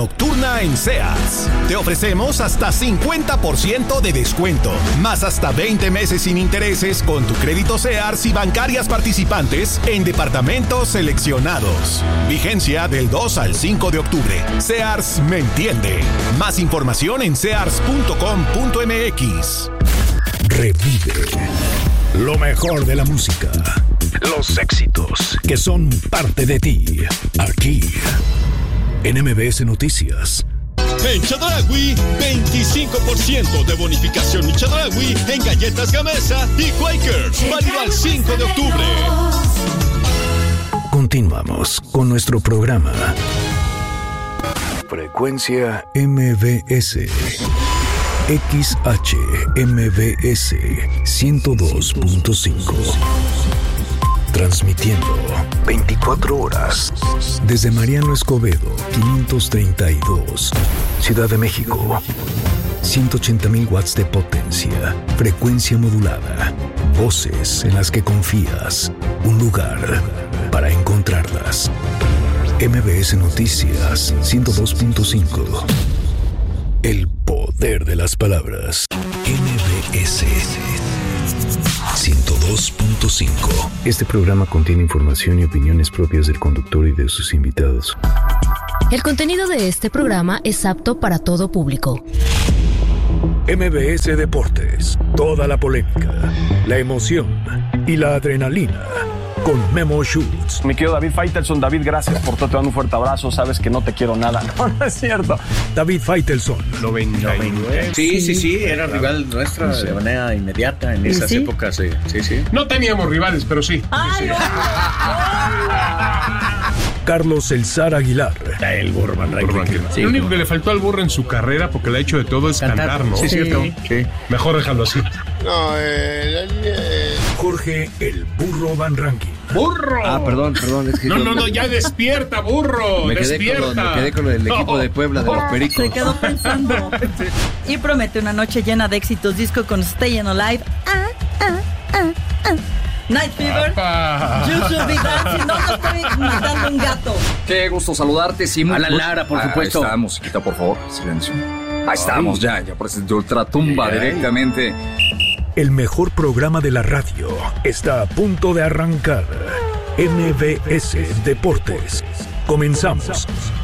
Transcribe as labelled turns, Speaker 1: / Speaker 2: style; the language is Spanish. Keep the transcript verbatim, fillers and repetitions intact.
Speaker 1: Nocturna en Sears. Te ofrecemos hasta cincuenta por ciento de descuento, más hasta veinte meses sin intereses con tu crédito Sears y bancarias participantes en departamentos seleccionados. Vigencia del dos al cinco de octubre. Sears me entiende. Más información en sears punto com punto m x.
Speaker 2: Revive lo mejor de la música. Los éxitos que son parte de ti. Aquí en M B S Noticias.
Speaker 3: En Chedraui, veinticinco por ciento de bonificación en Chedraui en galletas Gamesa y Quakers. Válido al cinco de octubre.
Speaker 2: Continuamos con nuestro programa. Frecuencia M B S. X H M B S ciento dos punto cinco. Transmitiendo veinticuatro horas desde Mariano Escobedo quinientos treinta y dos, Ciudad de México. ciento ochenta mil watts de potencia, frecuencia modulada, voces en las que confías, un lugar para encontrarlas. M B S Noticias ciento dos punto cinco. El poder de las palabras. M B S ciento dos punto cinco. Este programa contiene información y opiniones propias del conductor y de sus invitados.
Speaker 4: El contenido de este programa es apto para todo público.
Speaker 2: M B S Deportes. Toda la polémica, la emoción y la adrenalina. Con Memo Schutz.
Speaker 5: Mi querido David Faitelson, David, gracias por todo, te mando un fuerte abrazo, sabes que no te quiero nada. No, no es cierto.
Speaker 2: David Faitelson.
Speaker 6: noventa y nueve. Sí, sí, sí, era rival nuestra sí. De manera inmediata en esas ¿Sí? épocas. Sí, sí, sí.
Speaker 7: No teníamos rivales, pero sí.
Speaker 4: ¡Ay,
Speaker 7: sí.
Speaker 2: Carlos El Zar Aguilar.
Speaker 6: El burro Van Ranking.
Speaker 7: Sí, lo único que le faltó al burro en su carrera, porque le ha hecho de todo, es cantar, cantar ¿no?
Speaker 6: Sí,
Speaker 7: sí,
Speaker 6: cierto.
Speaker 7: Sí. Mejor déjalo así.
Speaker 6: No, eh, eh.
Speaker 2: Jorge El Burro Van Ranking.
Speaker 7: ¡Burro!
Speaker 6: Ah, perdón, perdón. Es que
Speaker 7: no,
Speaker 6: yo...
Speaker 7: no, no, ya despierta, burro.
Speaker 6: Me quedé,
Speaker 7: despierta.
Speaker 6: Con lo, me quedé con el equipo no. de Puebla de los Pericos.
Speaker 8: Se quedó pensando. Y promete una noche llena de éxitos disco con Stayin' Alive. Ah, ah, ah, ah. Night Fever,
Speaker 7: Papá.
Speaker 8: You Should Be Dancing. No, no estoy matando un gato.
Speaker 9: Qué gusto saludarte, Simón.
Speaker 6: Alan Lara, por supuesto.
Speaker 9: Ahí está, musiquita, por favor. Silencio. Ahí estamos, ya, ya presentó Ultratumba
Speaker 6: Ay.
Speaker 9: directamente.
Speaker 2: El mejor programa de la radio está a punto de arrancar. M B S Deportes. Comenzamos.